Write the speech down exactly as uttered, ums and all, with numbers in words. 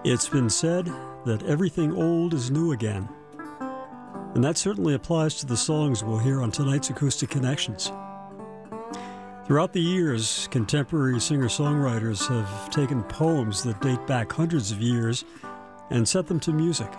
It's been said that everything old is new again. And that certainly applies to the songs we'll hear on tonight's Acoustic Connections. Throughout the years, contemporary singer-songwriters have taken poems that date back hundreds of years and set them to music.